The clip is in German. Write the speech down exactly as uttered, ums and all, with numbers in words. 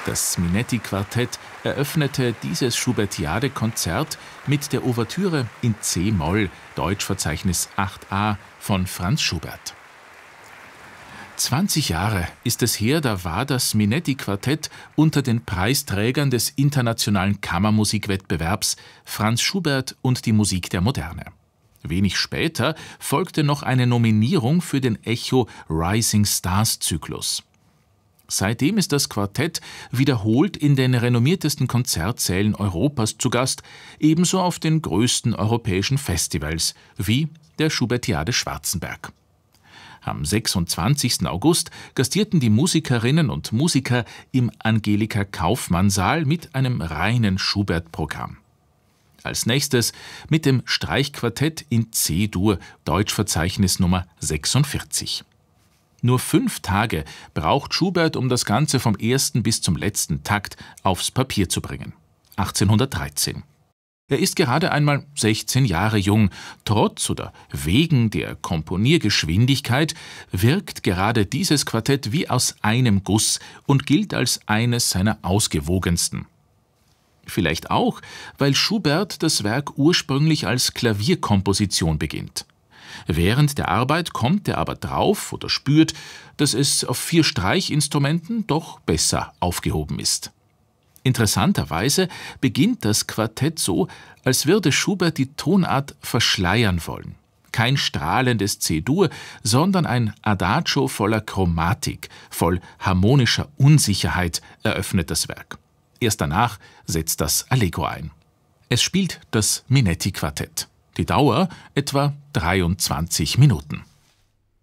Das Minetti-Quartett eröffnete dieses Schubertiade-Konzert mit der Ouvertüre in C-Moll, Deutschverzeichnis acht a von Franz Schubert. zwanzig Jahre ist es her, da war das Minetti-Quartett unter den Preisträgern des internationalen Kammermusikwettbewerbs Franz Schubert und die Musik der Moderne. Wenig später folgte noch eine Nominierung für den Echo Rising Stars Zyklus. Seitdem ist das Quartett wiederholt in den renommiertesten Konzertsälen Europas zu Gast, ebenso auf den größten europäischen Festivals, wie der Schubertiade Schwarzenberg. Am sechsundzwanzigsten August gastierten die Musikerinnen und Musiker im Angelika-Kauffmann-Saal mit einem reinen Schubert-Programm. Als nächstes mit dem Streichquartett in C-Dur, Deutschverzeichnis Nummer sechsundvierzig. Nur fünf Tage braucht Schubert, um das Ganze vom ersten bis zum letzten Takt aufs Papier zu bringen. achtzehnhundertdreizehn. Er ist gerade einmal sechzehn Jahre jung. Trotz oder wegen der Komponiergeschwindigkeit wirkt gerade dieses Quartett wie aus einem Guss und gilt als eines seiner ausgewogensten. Vielleicht auch, weil Schubert das Werk ursprünglich als Klavierkomposition beginnt. Während der Arbeit kommt er aber drauf oder spürt, dass es auf vier Streichinstrumenten doch besser aufgehoben ist. Interessanterweise beginnt das Quartett so, als würde Schubert die Tonart verschleiern wollen. Kein strahlendes C-Dur, sondern ein Adagio voller Chromatik, voll harmonischer Unsicherheit eröffnet das Werk. Erst danach setzt das Allegro ein. Es spielt das Minetti-Quartett. Die Dauer etwa dreiundzwanzig Minuten.